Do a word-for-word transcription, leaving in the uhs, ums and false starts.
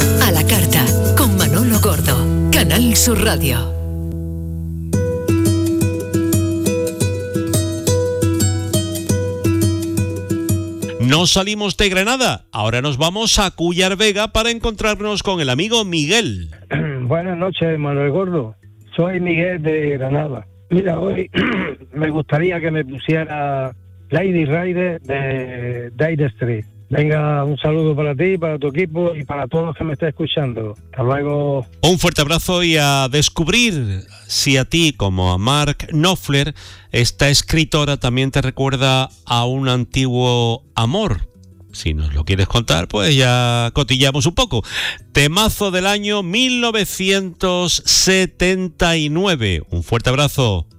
A la carta, con Manolo Gordo. Canal Sur Radio. No salimos de Granada, ahora nos vamos a Cúllar Vega para encontrarnos con el amigo Miguel. Buenas noches, Manuel Gordo. Soy Miguel de Granada. Mira, hoy me gustaría que me pusiera Lady Rider de Dire Street. Venga, un saludo para ti, para tu equipo y para todos los que me estén escuchando. Hasta luego. Un fuerte abrazo y a descubrir si a ti, como a Mark Knopfler, esta escritora también te recuerda a un antiguo amor. Si nos lo quieres contar, pues ya cotillamos un poco. Temazo del año mil novecientos setenta y nueve. Un fuerte abrazo.